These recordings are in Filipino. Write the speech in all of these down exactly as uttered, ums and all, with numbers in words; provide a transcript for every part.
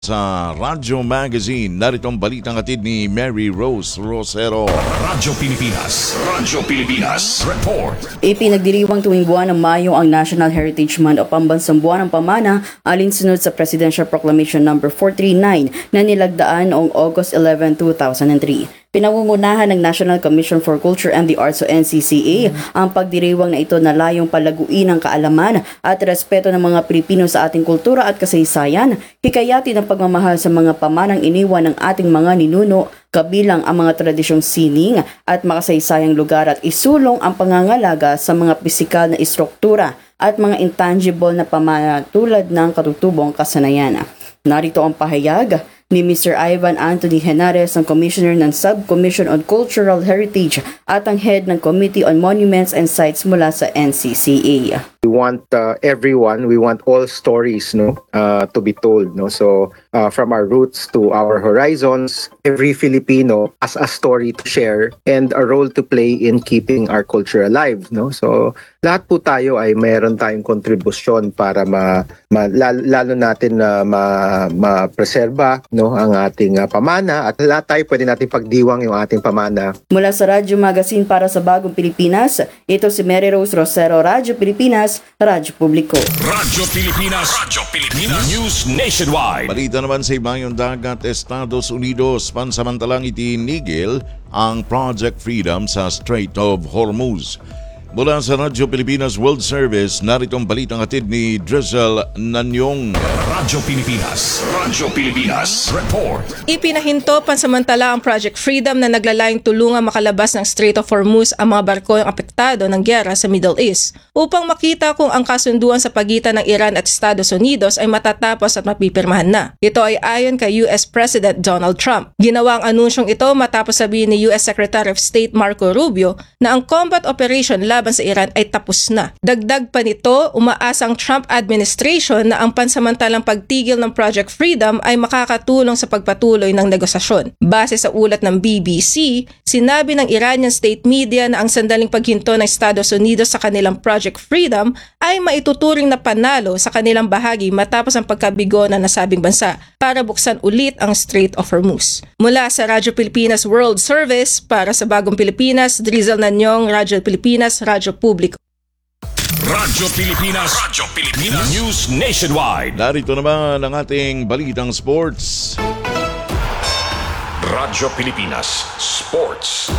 Sa Radyo Magazine, narito ang balitang hatid ni Mary Rose Rosero. Radyo Pilipinas, Radyo Pilipinas, Report. Ipinagdiriwang tuwing buwan ng Mayo ang National Heritage Month o Pambansang Buwan ng Pamana alinsunod sa Presidential Proclamation number four thirty-nine na nilagdaan noong August eleventh, two thousand three. Pinangungunahan ng National Commission for Culture and the Arts o N C C A ang pagdiriwang na ito na layong palaguin ang kaalaman at respeto ng mga Pilipino sa ating kultura at kasaysayan, hikayatin ang pagmamahal sa mga pamanang iniwan ng ating mga ninuno, kabilang ang mga tradisyong sining at makasaysayang lugar at isulong ang pangangalaga sa mga pisikal na istruktura at mga intangible na pamana tulad ng katutubong kasanayan. Narito ang pahayag ni Mister Ivan Anthony Henares, ang Commissioner ng Subcommission on Cultural Heritage at ang Head ng Committee on Monuments and Sites mula sa N C C A. We want uh, everyone, we want all stories no, uh, to be told. No? So uh, from our roots to our horizons, every Filipino has a story to share and a role to play in keeping our culture alive. No? So lahat po tayo ay mayroon tayong kontribusyon para ma, ma, lalo natin na ma, ma-preserba no, ang ating uh, pamana at lahat tayo pwede natin pagdiwang yung ating pamana. Mula sa Radyo Magazine para sa Bagong Pilipinas, ito si Mary Rose Rosero, Radyo Pilipinas, Radyo Publiko. Radyo Pilipinas, Radyo Pilipinas, News Nationwide. Balita naman sa ibayong dagat, Estados Unidos, pansamantalang itinigil ang Project Freedom sa Strait of Hormuz. Mula sa Radyo Pilipinas World Service, narito ang balitang hatid ni Drizzle Nanyong. Radyo Pilipinas, Radyo Pilipinas, Report. Ipinahinto pansamantala ang Project Freedom na naglalayong tulungan makalabas ng Strait of Hormuz ang mga barko yung apektado ng gyera sa Middle East upang makita kung ang kasunduan sa pagitan ng Iran at Estados Unidos ay matatapos at mapipirmahan na. Ito ay ayon kay U S President Donald Trump. Ginawa ang anunsyong ito matapos sabihin ni U S Secretary of State Marco Rubio na ang combat operation laban sa Iran ay tapos na. Dagdag pa nito, umaasa ang Trump administration na ang pansamantalang pagtigil ng Project Freedom ay makakatulong sa pagpatuloy ng negosasyon. Base sa ulat ng B B C, sinabi ng Iranian state media na ang sandaling paghinto ng Estados Unidos sa kanilang Project Freedom ay maituturing na panalo sa kanilang bahagi matapos ang pagkabigo ng nasabing bansa para buksan ulit ang Strait of Hormuz. Mula sa Radyo Pilipinas World Service para sa Bagong Pilipinas, Drizzle Nanyong, Radyo Pilipinas, Radyo Publiko. Radyo Pilipinas, Radyo Pilipinas, News Nationwide. Narito naman ang ating balitang sports. Radyo Pilipinas Sports.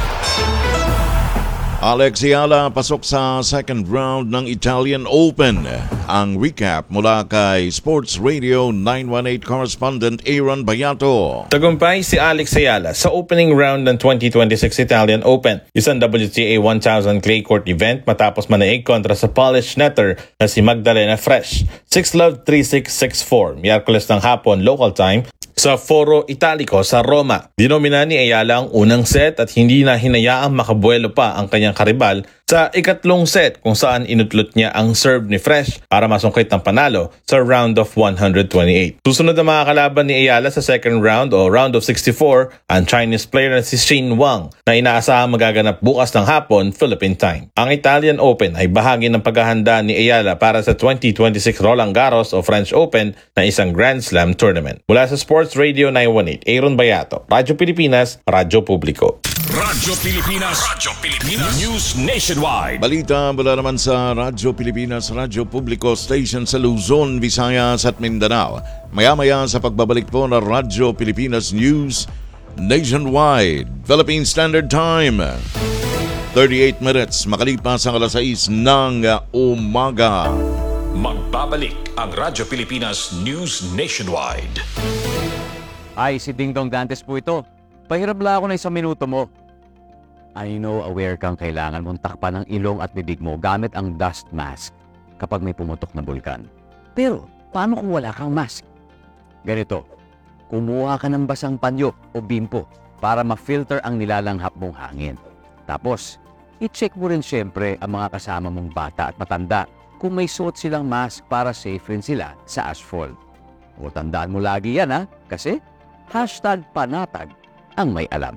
Alex Ayala pasok sa second round ng Italian Open. Ang recap mula kay Sports Radio nine one eight correspondent Aaron Bayato. Tagumpay si Alex Ayala sa opening round ng twenty twenty-six Italian Open, isang W T A one thousand clay court event matapos manaig kontra sa Polish netter na si Magdalena Fresh. six love, three six, six four, Miyerkules ng hapon local time sa Foro Italico sa Roma. Dinomina ni Ayala ang unang set at hindi na hinayaang makabuelo pa ang kanyang karibal sa ikatlong set kung saan inutlot niya ang serve ni Fresh para masungkit ng panalo sa round of one twenty-eight. Susunod na mga kalaban ni Ayala sa second round o round of sixty-four ang Chinese player na si Xin Wang na inaasahang magaganap bukas ng hapon Philippine time. Ang Italian Open ay bahagi ng paghahanda ni Ayala para sa twenty twenty-six Roland Garros o French Open na isang Grand Slam tournament. Mula sa Sports Radio nine one eight, Aaron Bayato, Radyo Pilipinas, Radyo Publiko. Radyo Pilipinas, Radyo Pilipinas, News Nationwide. Balita mula naman sa Radyo Pilipinas, Radyo Publiko Station sa Luzon, Visayas at Mindanao. Maya-maya sa pagbabalik po ng Radyo Pilipinas News Nationwide. Philippine Standard Time, thirty-eight minutes makalipas ang alas sais ng umaga. Magbabalik ang Radyo Pilipinas News Nationwide. Ay, si Ding Dong Dantes po ito. Pahirap lang ako na isang minuto mo. I know aware kang kailangan mong takpan ang ilong at bibig mo gamit ang dust mask kapag may pumutok na bulkan. Pero, paano kung wala kang mask? Ganito, kumuha ka ng basang panyo o bimpo para ma-filter ang nilalanghap mong hangin. Tapos, i-check mo rin syempre ang mga kasama mong bata at matanda kung may suot silang mask para safe rin sila sa asphalt. O tandaan mo lagi yan ha, kasi hashtag panatag ang may alam.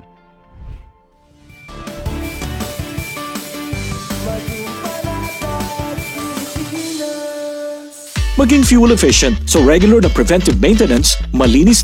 maging fuel efficient. So regular na preventive maintenance, malinis